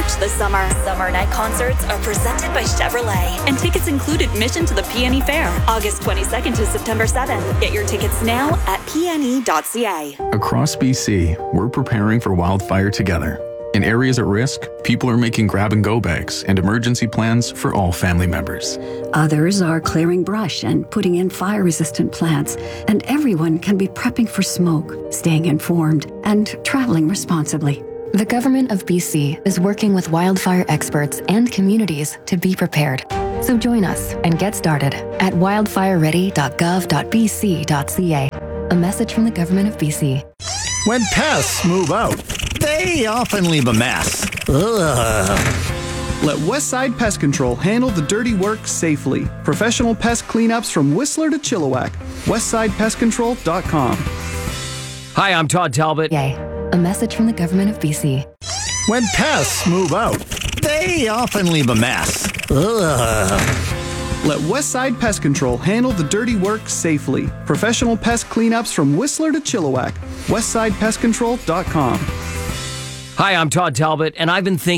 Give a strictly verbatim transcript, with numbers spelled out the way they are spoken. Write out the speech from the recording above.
March this summer. Summer night concerts are presented by Chevrolet, and tickets include admission to the P and E Fair, August twenty-second to September seventh. Get your tickets now at p n e dot c a. Across B C, we're preparing for wildfire together. In areas at risk, people are making grab-and-go bags and emergency plans for all family members. Others are clearing brush and putting in fire-resistant plants, and everyone can be prepping for smoke, staying informed, and traveling responsibly. The Government of B C is working with wildfire experts and communities to be prepared. So join us and get started at wildfire ready dot gov dot b c dot c a. A message from the Government of B C. When pests move out, they often leave a mess. Ugh. Let Westside Pest Control handle the dirty work safely. Professional pest cleanups from Whistler to Chilliwack. westside pest control dot com. Hi, I'm Todd Talbot. Yay. A message from the Government of B C. When pests move out, they often leave a mess. Ugh. Let Westside Pest Control handle the dirty work safely. Professional pest cleanups from Whistler to Chilliwack. westside pest control dot com. Hi, I'm Todd Talbot, and I've been thinking